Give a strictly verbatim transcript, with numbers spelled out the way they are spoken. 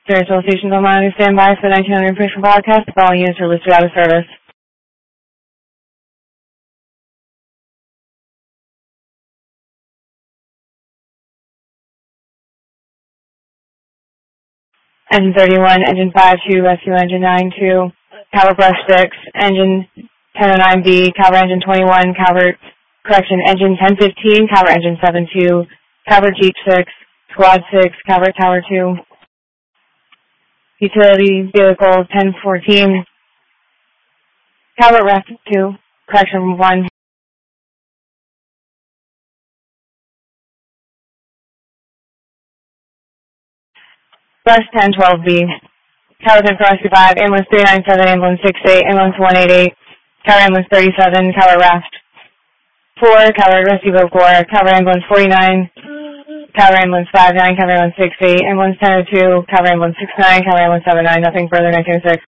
Spiritual stations on line, stand by for the nineteen hundred information broadcast. The following units are listed out of service. Engine thirty-one, Engine five two, Rescue Engine nine two, Calvert Brush six, Engine ten oh nine B, Calvert Engine twenty-one, Calvert, correction, Engine ten fifteen, Calvert Engine seven two, Calvert Jeep six, Squad six, Calvert Tower two, Utility Vehicle ten fourteen, Calvert Ref two, correction one, Brush ten twelve B, Calvert Rescue five, Ambulance three nine seven, Ambulance six eight, Ambulance one eight eight, Calvert Ambulance thirty-seven, Calvert Raft four, Calvert Rescue Boat four, Calvert Ambulance forty-nine, Calvert Ambulance five nine, Calvert Ambulance six eight, Ambulance ten oh two, Calvert Ambulance six nine, Calvert Ambulance seven nine, nothing further, nineteen oh six.